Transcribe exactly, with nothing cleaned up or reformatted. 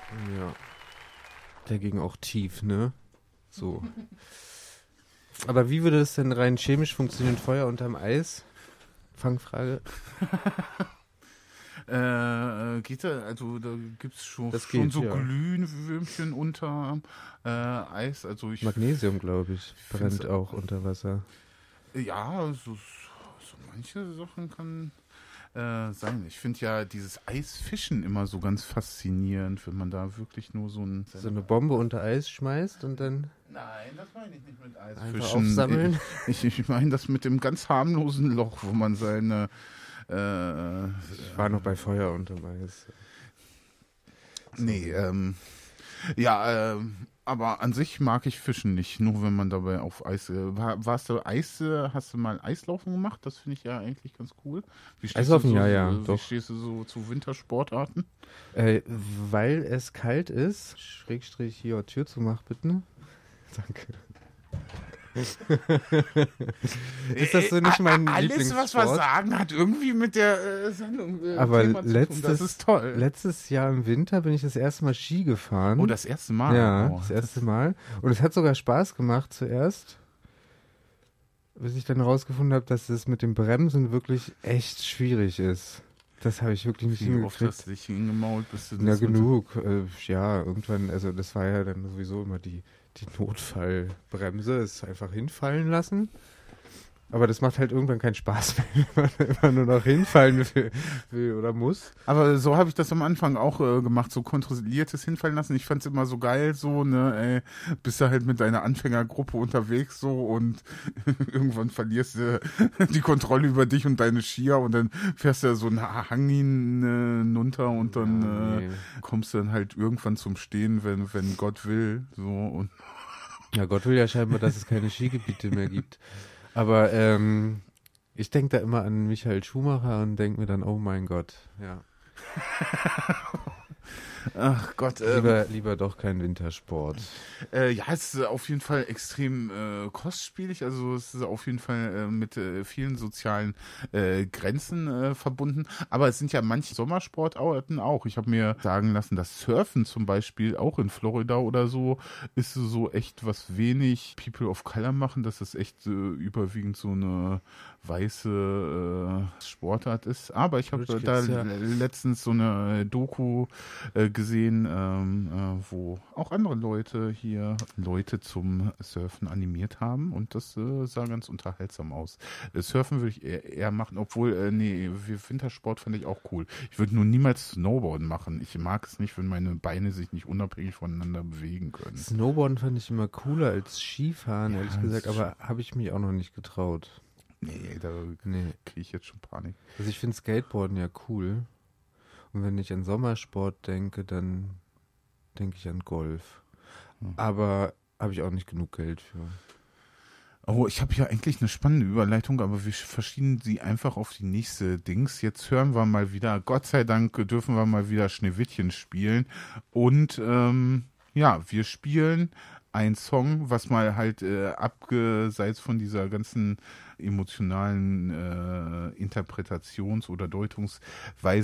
Ja. Der ging auch tief, ne? So. Aber wie würde es denn rein chemisch funktionieren? Feuer unterm Eis? Fangfrage. Äh, geht da, also da gibt es schon, Das schon geht, so ja. Glühwürmchen unter äh, Eis. Also ich Magnesium, glaube ich, brennt find's- auch unter Wasser. Ja, so, so manche Sachen kann äh, sein. Ich finde ja dieses Eisfischen immer so ganz faszinierend, wenn man da wirklich nur so ein... So eine Bombe unter Eis schmeißt und dann Nein, das meine ich nicht mit einfach Eisfischen. aufsammeln. Ich, ich meine das mit dem ganz harmlosen Loch, wo man seine... Äh, Ich war noch bei Feuer unterm Eis. nee, ähm... Ja, ähm... aber an sich mag ich Fischen nicht, nur wenn man dabei auf Eis... Äh, war, warst du Eis... Äh, hast du mal Eislaufen gemacht? Das finde ich ja eigentlich ganz cool. Wie stehst Eislaufen, du so, ja, ja, äh, Wie doch. stehst du so zu Wintersportarten? Äh, weil es kalt ist, Schrägstrich hier Tür zu machen, bitte. Danke. Ist das so nicht mein Äh, Alles, Lieblingssport? was wir sagen, hat irgendwie mit der äh, Sendung äh, Aber Thema zu letztes, tun. Das ist toll. letztes Jahr im Winter bin ich das erste Mal Ski gefahren. Oh, das erste Mal? Ja, oh, das erste Mal. Und es hat sogar Spaß gemacht zuerst, bis ich dann herausgefunden habe, dass es mit dem Bremsen wirklich echt schwierig ist. Das habe ich wirklich nicht Wie oft hast hingekriegt. du dich hingemault? Bis du Ja, das mit- genug. Äh, ja, irgendwann, also das war ja dann sowieso immer die, die Notfallbremse, ist einfach hinfallen lassen. Aber das macht halt irgendwann keinen Spaß mehr, wenn man immer nur noch hinfallen will, will oder muss. Aber so habe ich das am Anfang auch äh, gemacht, so kontrolliertes Hinfallen lassen. Ich fand es immer so geil, so, ne, ey, bist du halt mit deiner Anfängergruppe unterwegs so und irgendwann verlierst du die Kontrolle über dich und deine Skier und dann fährst du so einen Hang hinunter und dann Ja, äh, nee. kommst du dann halt irgendwann zum Stehen, wenn, wenn Gott will, so und Ja, Gott will ja scheinbar, dass es keine Skigebiete mehr gibt. Aber ähm, ich denke da immer an Michael Schumacher und denke mir dann, oh mein Gott, ja. ach Gott, ähm, Lieber, lieber doch kein Wintersport. Äh, ja, es ist auf jeden Fall extrem äh, kostspielig. Also es ist auf jeden Fall äh, mit äh, vielen sozialen äh, Grenzen äh, verbunden. Aber es sind ja manche Sommersportarten auch. Ich habe mir sagen lassen, dass Surfen zum Beispiel auch in Florida oder so ist so echt was wenig People of Color machen, dass es echt äh, überwiegend so eine weiße äh, Sportart ist. Aber ich habe Gut, da gibt's ja. letztens so eine Doku äh, gesehen, ähm, äh, wo auch andere Leute hier Leute zum Surfen animiert haben und das äh, sah ganz unterhaltsam aus. Äh, Surfen würde ich eher, eher machen, obwohl, äh, nee, Wintersport fand ich auch cool. Ich würde nur niemals Snowboarden machen. Ich mag es nicht, wenn meine Beine sich nicht unabhängig voneinander bewegen können. Snowboarden fand ich immer cooler als Skifahren, Ja, ehrlich das gesagt, ist aber habe ich mich auch noch nicht getraut. Nee, da Nee. kriege ich jetzt schon Panik. Also ich finde Skateboarden ja cool. Und wenn ich an Sommersport denke, dann denke ich an Golf. Hm. Aber habe ich auch nicht genug Geld für. Oh, ich habe ja eigentlich eine spannende Überleitung, aber wir verschieben sie einfach auf die nächste Dings. Jetzt hören wir mal wieder, Gott sei Dank dürfen wir mal wieder Schneewittchen spielen. Und ähm, ja, wir spielen ein Song, was mal halt äh, abgeseits von dieser ganzen emotionalen äh, Interpretations- oder Deutungsweise